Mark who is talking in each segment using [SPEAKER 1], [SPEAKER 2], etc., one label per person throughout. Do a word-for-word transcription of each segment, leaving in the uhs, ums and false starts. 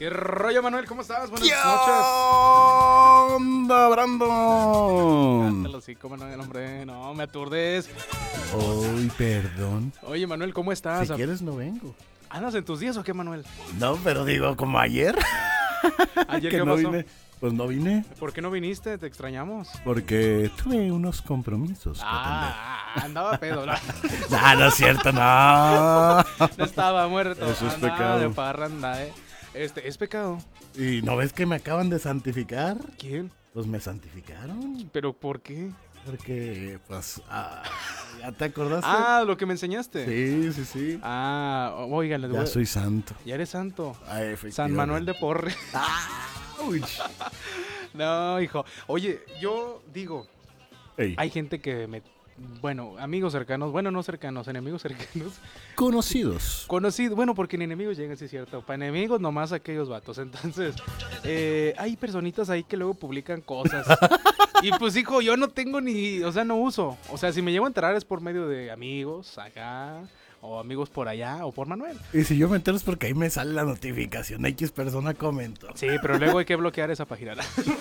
[SPEAKER 1] ¿Qué rollo, Manuel? ¿Cómo estás? Buenas
[SPEAKER 2] ¿Qué
[SPEAKER 1] noches.
[SPEAKER 2] onda, Brandon?
[SPEAKER 1] Cántalo así, como no, hombre. No, me aturdes.
[SPEAKER 2] Uy, perdón.
[SPEAKER 1] Oye, Manuel, ¿cómo estás?
[SPEAKER 2] Si quieres no vengo.
[SPEAKER 1] ¿Andas en tus días o qué, Manuel?
[SPEAKER 2] No, pero digo, como ayer.
[SPEAKER 1] ¿Ayer
[SPEAKER 2] que
[SPEAKER 1] qué
[SPEAKER 2] no
[SPEAKER 1] pasó?
[SPEAKER 2] vine. Pues no vine
[SPEAKER 1] ¿Por qué no viniste? Te extrañamos.
[SPEAKER 2] porque tuve unos compromisos que
[SPEAKER 1] Ah, andaba pedo, ¿no?
[SPEAKER 2] atender. No, no es cierto, no.
[SPEAKER 1] No estaba muerto.
[SPEAKER 2] Eso es
[SPEAKER 1] andaba
[SPEAKER 2] pecado.
[SPEAKER 1] de parranda, ¿eh? Este, ¿es pecado?
[SPEAKER 2] ¿Y no ves que me acaban de santificar?
[SPEAKER 1] ¿Quién?
[SPEAKER 2] Pues me santificaron.
[SPEAKER 1] ¿Pero por qué?
[SPEAKER 2] Porque, pues, ah, ¿ya te acordaste?
[SPEAKER 1] Ah, lo que me enseñaste.
[SPEAKER 2] Sí, sí, sí.
[SPEAKER 1] Ah, oigan, les voy
[SPEAKER 2] Ya
[SPEAKER 1] a-
[SPEAKER 2] soy santo.
[SPEAKER 1] Ya eres santo.
[SPEAKER 2] Ay,
[SPEAKER 1] San
[SPEAKER 2] efectivamente.
[SPEAKER 1] Manuel de Porre.
[SPEAKER 2] Uy.
[SPEAKER 1] No, hijo. Oye, yo digo,
[SPEAKER 2] Ey.
[SPEAKER 1] hay gente que me... Bueno, amigos cercanos, bueno, no cercanos, enemigos cercanos.
[SPEAKER 2] Conocidos.
[SPEAKER 1] Conocidos, bueno, porque ni enemigos llegan, sí es cierto. Para enemigos nomás aquellos vatos. Entonces, eh, hay personitas ahí que luego publican cosas. Y pues, hijo, yo no tengo ni... O sea, no uso. O sea, si me llego a enterar es por medio de amigos acá, o amigos por allá, o por Manuel.
[SPEAKER 2] Y si yo me entero es porque ahí me sale la notificación. X persona comentó.
[SPEAKER 1] Sí, pero luego hay que bloquear esa página.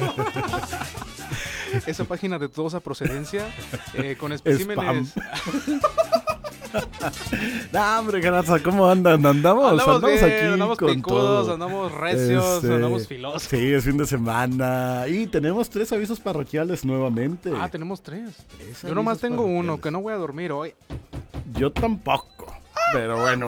[SPEAKER 1] Esa página de dudosa procedencia, eh, con especímenes.
[SPEAKER 2] No, hombre, Garaza, ¿cómo andan? ¿Andamos?
[SPEAKER 1] Andamos, bien,
[SPEAKER 2] aquí
[SPEAKER 1] andamos
[SPEAKER 2] con
[SPEAKER 1] picudos,
[SPEAKER 2] todo.
[SPEAKER 1] andamos recios,
[SPEAKER 2] Este,
[SPEAKER 1] andamos filosos.
[SPEAKER 2] Sí, es fin de semana. Y tenemos tres avisos parroquiales nuevamente.
[SPEAKER 1] Ah, tenemos tres.
[SPEAKER 2] Tres
[SPEAKER 1] Yo nomás
[SPEAKER 2] avisos
[SPEAKER 1] tengo uno,
[SPEAKER 2] parroquiales.
[SPEAKER 1] que no voy a dormir hoy.
[SPEAKER 2] Yo tampoco. Pero bueno.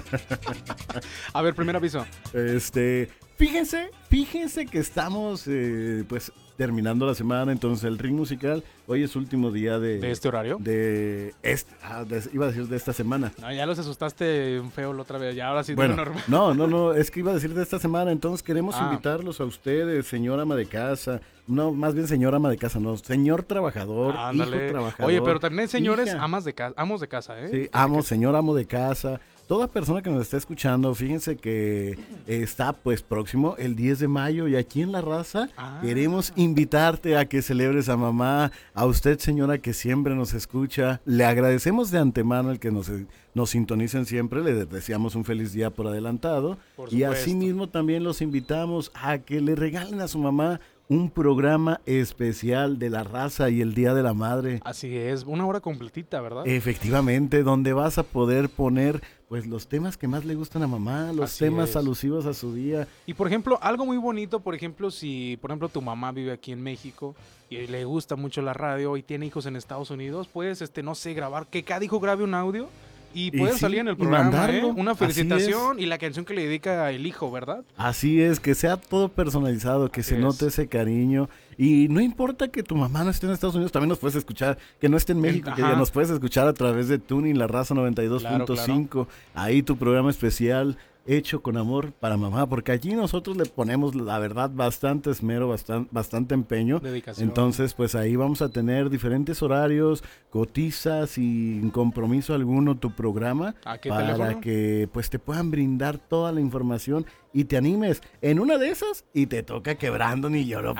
[SPEAKER 1] A ver, primer aviso.
[SPEAKER 2] Este, fíjense, fíjense que estamos eh, pues terminando la semana, entonces el ring musical, hoy es último día de...
[SPEAKER 1] ¿De este horario?
[SPEAKER 2] De este, ah, de- iba a decir de esta semana.
[SPEAKER 1] No, ya los asustaste un feo la otra vez, ya ahora sí
[SPEAKER 2] Bueno,
[SPEAKER 1] de normal.
[SPEAKER 2] no, no, no, es que iba a decir de esta semana, entonces queremos
[SPEAKER 1] Ah.
[SPEAKER 2] invitarlos a ustedes, señor ama de casa, no, más bien señor ama de casa, no, señor trabajador,
[SPEAKER 1] Ándale.
[SPEAKER 2] hijo trabajador.
[SPEAKER 1] Oye, pero también señores
[SPEAKER 2] hija.
[SPEAKER 1] amas de casa, amos de casa, ¿eh?
[SPEAKER 2] Sí, amo, señor amo de casa. Toda persona que nos está escuchando, fíjense que eh, está pues próximo el diez de mayo y aquí en La Raza
[SPEAKER 1] Ah.
[SPEAKER 2] queremos invitarte a que celebres a mamá, a usted señora que siempre nos escucha. Le agradecemos de antemano el que nos, nos sintonicen siempre, le deseamos un feliz día por adelantado.
[SPEAKER 1] Por
[SPEAKER 2] Y
[SPEAKER 1] supuesto.
[SPEAKER 2] asimismo también los invitamos a que le regalen a su mamá un programa especial de La Raza y el Día de la Madre.
[SPEAKER 1] Así es, una hora completita, ¿verdad?
[SPEAKER 2] Efectivamente, donde vas a poder poner pues los temas que más le gustan a mamá, los
[SPEAKER 1] Así
[SPEAKER 2] temas
[SPEAKER 1] es.
[SPEAKER 2] alusivos a su día.
[SPEAKER 1] Y por ejemplo, algo muy bonito, por ejemplo, si por ejemplo tu mamá vive aquí en México y le gusta mucho la radio y tiene hijos en Estados Unidos, puedes, este, no sé, grabar, que cada hijo grabe un audio y
[SPEAKER 2] Y
[SPEAKER 1] pueden
[SPEAKER 2] sí,
[SPEAKER 1] salir en el
[SPEAKER 2] y
[SPEAKER 1] programa,
[SPEAKER 2] mandarlo.
[SPEAKER 1] ¿eh? Una
[SPEAKER 2] Así
[SPEAKER 1] felicitación y la canción que le dedica el hijo, ¿verdad?
[SPEAKER 2] Así es, que sea todo personalizado, que
[SPEAKER 1] Así
[SPEAKER 2] se
[SPEAKER 1] es.
[SPEAKER 2] note ese cariño. Y no importa que tu mamá no esté en Estados Unidos, también nos puedes escuchar, que no esté en México, que
[SPEAKER 1] ajá.
[SPEAKER 2] ya nos puedes escuchar a través de Tuning, La Raza noventa y dos punto cinco. Ahí tu programa especial hecho con amor para mamá, porque allí nosotros le ponemos, la verdad, bastante esmero, bastante, bastante empeño.
[SPEAKER 1] Dedicación.
[SPEAKER 2] Entonces, pues ahí vamos a tener diferentes horarios, cotizas sin compromiso alguno tu programa
[SPEAKER 1] ¿A qué
[SPEAKER 2] para
[SPEAKER 1] teléfono?
[SPEAKER 2] que pues te puedan brindar toda la información y te animes en una de esas y te toca que Brandon y yo lo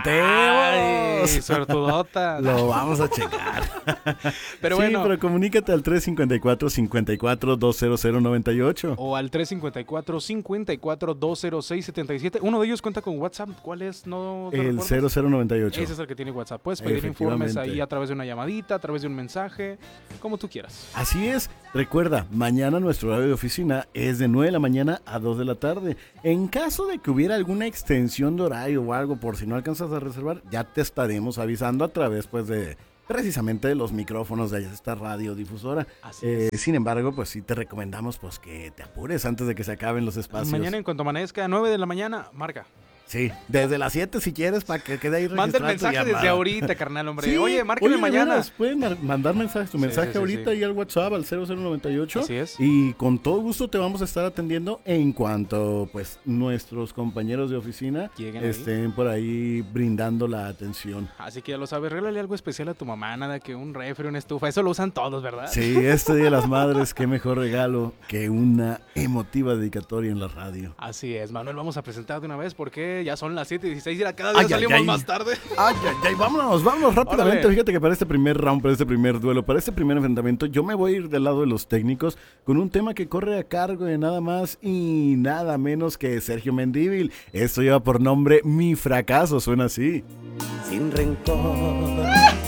[SPEAKER 1] ¡Ay,
[SPEAKER 2] presentemos.
[SPEAKER 1] suertudota!
[SPEAKER 2] Lo vamos a checar.
[SPEAKER 1] Pero
[SPEAKER 2] sí,
[SPEAKER 1] bueno,
[SPEAKER 2] pero comunícate al tres cinco cuatro, cinco cuatro, dos cero cero nueve ocho.
[SPEAKER 1] o al tres cinco cuatro, cinco cuatro, dos cero seis, siete siete. Uno de ellos cuenta con WhatsApp. ¿Cuál es? ¿No te
[SPEAKER 2] El
[SPEAKER 1] recuerdas?
[SPEAKER 2] cero cero nueve ocho.
[SPEAKER 1] Ese es el que tiene WhatsApp. Puedes pedir informes
[SPEAKER 2] Efectivamente.
[SPEAKER 1] ahí a través de una llamadita, a través de un mensaje, como tú quieras.
[SPEAKER 2] Así es. Recuerda, mañana nuestro horario de oficina es de nueve de la mañana a dos de la tarde. En caso de que hubiera alguna extensión de horario o algo, por si no alcanzas a reservar, ya te estaremos avisando a través pues de precisamente de los micrófonos de esta radiodifusora.
[SPEAKER 1] Así
[SPEAKER 2] Eh,
[SPEAKER 1] es.
[SPEAKER 2] sin embargo, pues sí te recomendamos pues que te apures antes de que se acaben los espacios.
[SPEAKER 1] Mañana en cuanto amanezca, nueve de la mañana, marca.
[SPEAKER 2] Sí, desde las siete si quieres para que quede ahí
[SPEAKER 1] Manda el
[SPEAKER 2] registrada tu
[SPEAKER 1] mensaje desde
[SPEAKER 2] llamada.
[SPEAKER 1] ahorita, carnal, hombre.
[SPEAKER 2] Sí,
[SPEAKER 1] Oye, márcame
[SPEAKER 2] oye, de
[SPEAKER 1] mañana.
[SPEAKER 2] veras, pueden mar- mandar mensajes, tu
[SPEAKER 1] Sí,
[SPEAKER 2] mensaje
[SPEAKER 1] sí, sí,
[SPEAKER 2] ahorita
[SPEAKER 1] sí.
[SPEAKER 2] y al WhatsApp al cero cero nueve ocho.
[SPEAKER 1] Así es.
[SPEAKER 2] Y con todo gusto te vamos a estar atendiendo en cuanto pues nuestros compañeros de oficina
[SPEAKER 1] Lleguen ahí.
[SPEAKER 2] estén por ahí brindando la atención.
[SPEAKER 1] Así que ya lo sabes, regálale algo especial a tu mamá, nada que un refri, una estufa. Eso lo usan todos, ¿verdad?
[SPEAKER 2] Sí, este Día de las Madres, qué mejor regalo que una emotiva dedicatoria en la radio.
[SPEAKER 1] Así es, Manuel, vamos a presentar de una vez porque güey. Ya son las siete y dieciséis y cada día
[SPEAKER 2] Ay, ay,
[SPEAKER 1] salimos
[SPEAKER 2] ay.
[SPEAKER 1] más tarde.
[SPEAKER 2] Ay, ay, ay, vámonos, vámonos rápidamente.
[SPEAKER 1] Órale.
[SPEAKER 2] Fíjate que para este primer round, para este primer duelo, para este primer enfrentamiento, yo me voy a ir del lado de los técnicos con un tema que corre a cargo de nada más y nada menos que Sergio Mendívil. Esto lleva por nombre Mi Fracaso, suena así.
[SPEAKER 3] Sin rencor.